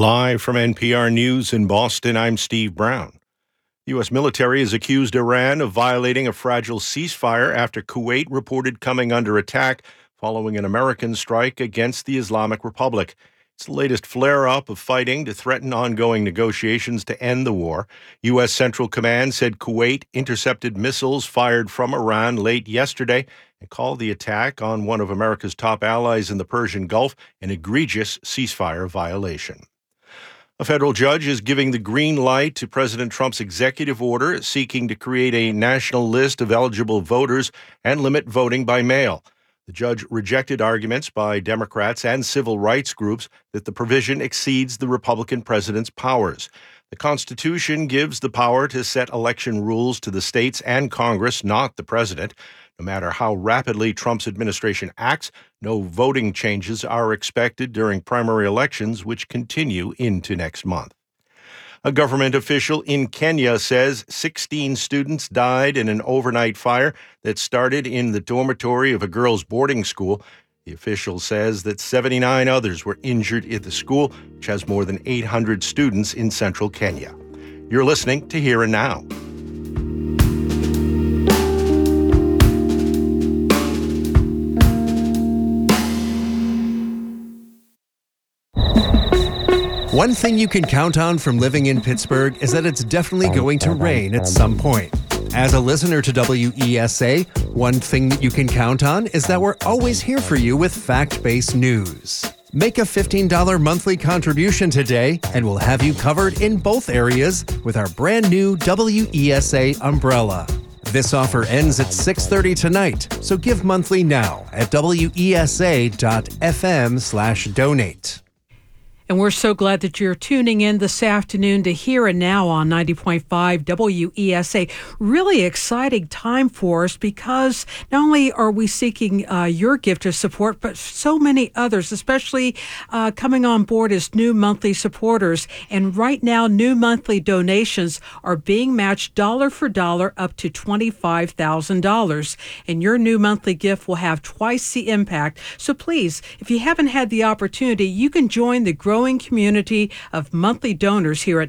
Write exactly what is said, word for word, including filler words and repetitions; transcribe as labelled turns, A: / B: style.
A: Live from N P R News in Boston, I'm Steve Brown. The U S military has accused Iran of violating a fragile ceasefire after Kuwait reported coming under attack following an American strike against the Islamic Republic. It's the latest flare-up of fighting to threaten ongoing negotiations to end the war. U S Central Command said Kuwait intercepted missiles fired from Iran late yesterday and called the attack on one of America's top allies in the Persian Gulf an egregious ceasefire violation. A federal judge is giving the green light to President Trump's executive order seeking to create a national list of eligible voters and limit voting by mail. The judge rejected arguments by Democrats and civil rights groups that the provision exceeds the Republican president's powers. The Constitution gives the power to set election rules to the states and Congress, not the president. No matter how rapidly Trump's administration acts, no voting changes are expected during primary elections, which continue into next month. A government official in Kenya says sixteen students died in an overnight fire that started in the dormitory of a girls' boarding school. The official says that seventy-nine others were injured at the school, which has more than eight hundred students in central Kenya. You're listening to Here and Now.
B: One thing you can count on from living in Pittsburgh is that it's definitely going to rain at some point. As a listener to W E S A, one thing that you can count on is that we're always here for you with fact-based news. Make a fifteen dollars monthly contribution today, and we'll have you covered in both areas with our brand new W E S A umbrella. This offer ends at six thirty tonight, so give monthly now at W E S A dot F M slash donate.
C: And we're so glad that you're tuning in this afternoon to Here and Now on ninety point five W E S A. Really exciting time for us because not only are we seeking uh, your gift of support, but so many others, especially uh, coming on board as new monthly supporters. And right now, new monthly donations are being matched dollar for dollar up to twenty-five thousand dollars. And your new monthly gift will have twice the impact. So please, if you haven't had the opportunity, you can join the growing community of monthly donors here at